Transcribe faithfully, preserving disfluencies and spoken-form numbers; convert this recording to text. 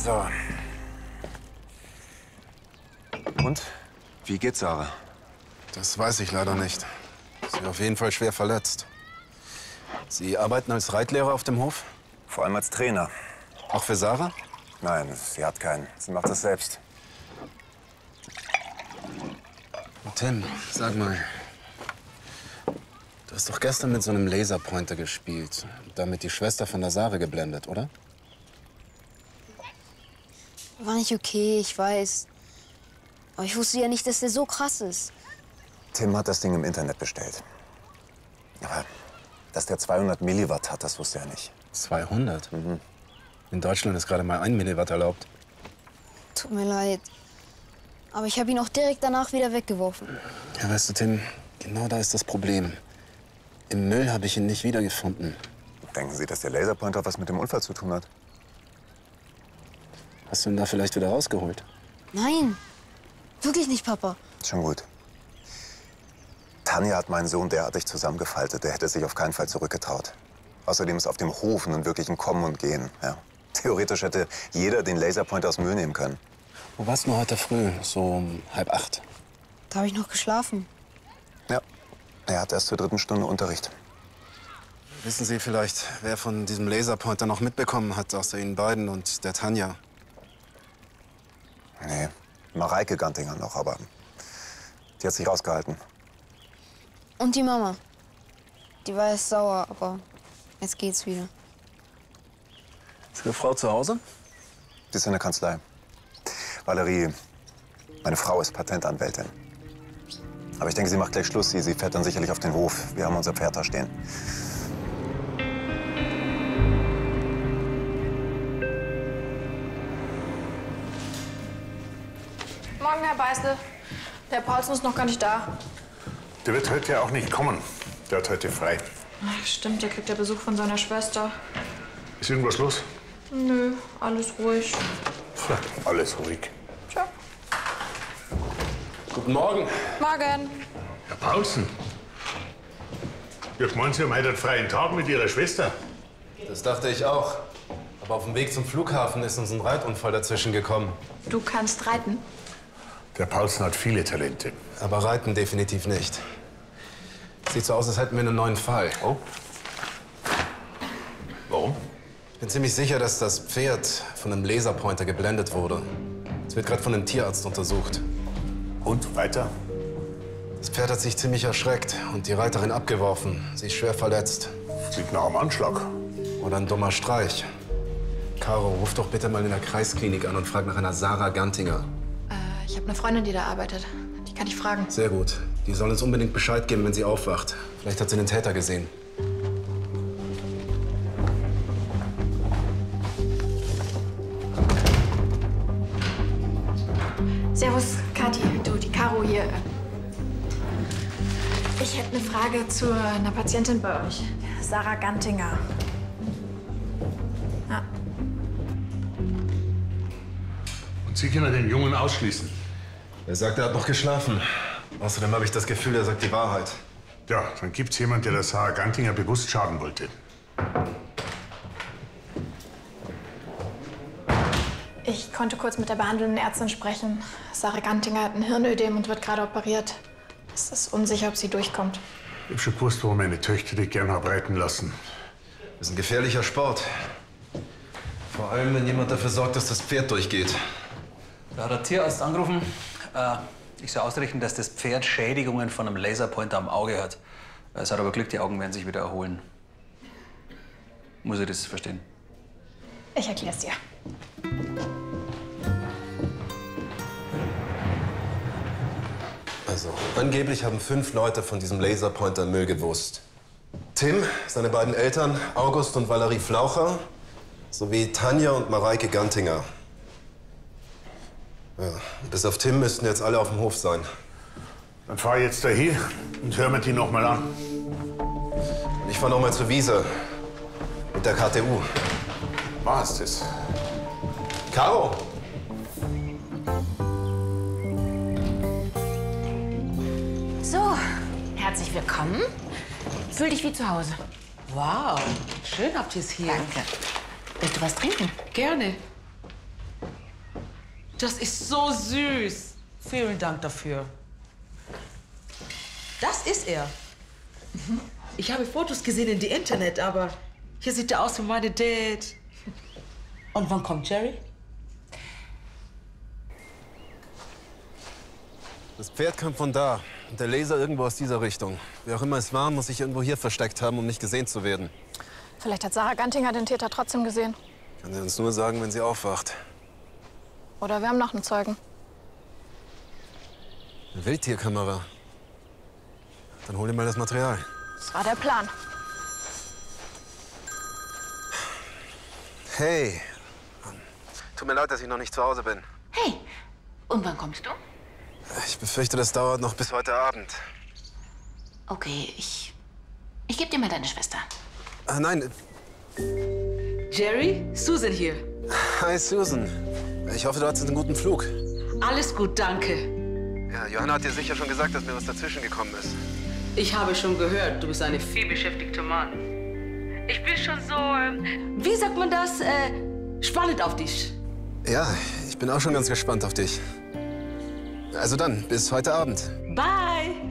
So. Und? Wie geht's Sarah? Das weiß ich leider nicht. Sie ist auf jeden Fall schwer verletzt. Sie arbeiten als Reitlehrer auf dem Hof? Vor allem als Trainer. Auch für Sarah? Nein, sie hat keinen. Sie macht das selbst. Tim, sag mal. Du hast doch gestern mit so einem Laserpointer gespielt. Und damit die Schwester von der Sarah geblendet, oder? War nicht okay, ich weiß. Aber ich wusste ja nicht, dass der so krass ist. Tim hat das Ding im Internet bestellt. Aber dass der zweihundert Milliwatt hat, das wusste er nicht. zweihundert? Mhm. In Deutschland ist gerade mal ein Milliwatt erlaubt. Tut mir leid. Aber ich habe ihn auch direkt danach wieder weggeworfen. Ja, weißt du, Tim, genau da ist das Problem. Im Müll habe ich ihn nicht wiedergefunden. Denken Sie, dass der Laserpointer was mit dem Unfall zu tun hat? Hast du ihn da vielleicht wieder rausgeholt? Nein, wirklich nicht, Papa. Schon gut. Tanja hat meinen Sohn derartig zusammengefaltet, der hätte sich auf keinen Fall zurückgetraut. Außerdem ist auf dem Hof nun wirklich ein Kommen und Gehen. Ja. Theoretisch hätte jeder den Laserpointer aus dem Müll nehmen können. Wo warst du heute früh? So um halb acht? Da habe ich noch geschlafen. Ja, er hat erst zur dritten Stunde Unterricht. Wissen Sie vielleicht, wer von diesem Laserpointer noch mitbekommen hat, außer Ihnen beiden und der Tanja? Nee, Mareike Gantinger noch, aber die hat sich rausgehalten. Und die Mama. Die war erst sauer, aber jetzt geht's wieder. Ist Ihre Frau zu Hause? Die ist in der Kanzlei. Valerie, meine Frau ist Patentanwältin. Aber ich denke, sie macht gleich Schluss. Sie, sie fährt dann sicherlich auf den Hof. Wir haben unser Pferd da stehen. Morgen, Herr Beißle. Der Paulsen ist noch gar nicht da. Der wird heute ja auch nicht kommen. Der hat heute frei. Ach, stimmt, der kriegt ja Besuch von seiner Schwester. Ist irgendwas los? Nö, alles ruhig. Ja, alles ruhig. Tja. Guten Morgen. Morgen. Herr Paulsen. Ja, meinen Sie haben heute einen freien Tag mit Ihrer Schwester? Das dachte ich auch. Aber auf dem Weg zum Flughafen ist uns ein Reitunfall dazwischen gekommen. Du kannst reiten? Der Paulsen hat viele Talente. Aber reiten definitiv nicht. Sieht so aus, als hätten wir einen neuen Fall. Oh. Warum? Ich bin ziemlich sicher, dass das Pferd von einem Laserpointer geblendet wurde. Es wird gerade von einem Tierarzt untersucht. Und weiter? Das Pferd hat sich ziemlich erschreckt und die Reiterin abgeworfen. Sie ist schwer verletzt. Sieht nach einem Anschlag. Oder ein dummer Streich. Caro, ruf doch bitte mal in der Kreisklinik an und frag nach einer Sarah Gantinger. Äh, ich habe eine Freundin, die da arbeitet. Die kann ich fragen. Sehr gut. Die soll uns unbedingt Bescheid geben, wenn sie aufwacht. Vielleicht hat sie den Täter gesehen. Servus, Kathi. Du, die Caro hier. Ich hätte eine Frage zu einer Patientin bei euch. Sarah Gantinger. Ja. Und Sie können den Jungen ausschließen. Er sagt, er hat noch geschlafen. Außerdem habe ich das Gefühl, er sagt die Wahrheit. Ja, dann gibt's jemand, der der Sarah Gantinger bewusst schaden wollte. Ich konnte kurz mit der behandelnden Ärztin sprechen. Sarah Gantinger hat ein Hirnödem und wird gerade operiert. Es ist unsicher, ob sie durchkommt. Ich hab schon gewusst, warum meine Töchter die gern hab reiten lassen. Das ist ein gefährlicher Sport. Vor allem, wenn jemand dafür sorgt, dass das Pferd durchgeht. Da hat der Tierarzt angerufen. Äh, ich soll ausrichten, dass das Pferd Schädigungen von einem Laserpointer am Auge hat. Es hat aber Glück, die Augen werden sich wieder erholen. Muss ich das verstehen? Ich erklär's dir. Also, angeblich haben fünf Leute von diesem Laserpointer Müll gewusst. Tim, seine beiden Eltern, August und Valerie Flaucher, sowie Tanja und Mareike Gantinger. Ja, bis auf Tim müssten jetzt alle auf dem Hof sein. Dann fahr ich jetzt dahin und hör mir die noch mal an. Und ich fahr noch mal zur Wiese mit der K T U. Was ist das? Caro! So, herzlich willkommen. Fühl dich wie zu Hause. Wow, schön habt ihr es hier. Danke. Willst du was trinken? Gerne. das ist so süß. Vielen Dank dafür. Das ist er. Ich habe Fotos gesehen in die Internet, aber hier sieht er aus wie meine Dad. Und wann kommt Jerry? Das Pferd kam von da und der Laser irgendwo aus dieser Richtung. Wer auch immer es war, muss sich irgendwo hier versteckt haben, um nicht gesehen zu werden. Vielleicht hat Sarah Gantinger den Täter trotzdem gesehen. Kann sie uns nur sagen, wenn sie aufwacht. Oder wir haben noch einen Zeugen. Eine Wildtierkamera. Dann hol dir mal das Material. Das war der Plan. Hey. Tut mir leid, dass ich noch nicht zu Hause bin. Hey, und wann kommst du? Ich befürchte, das dauert noch bis heute Abend. Okay, ich... Ich gebe dir mal deine Schwester. Ah, nein. Jerry, Susan hier. Hi, Susan. Ich hoffe, du hattest einen guten Flug. Alles gut, danke. Ja, Johanna hat dir sicher schon gesagt, dass mir was dazwischen gekommen ist. Ich habe schon gehört, du bist ein vielbeschäftigter Mann. Ich bin schon so, ähm, wie sagt man das, äh, spannend auf dich. Ja, ich bin auch schon ganz gespannt auf dich. Also dann, bis heute Abend. Bye.